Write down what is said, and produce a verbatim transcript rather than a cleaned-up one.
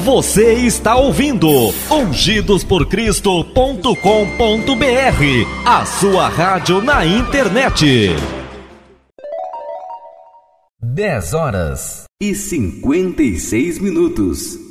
Você está ouvindo ungidos por cristo ponto com ponto br, a sua rádio na internet. dez horas e cinquenta e seis minutos.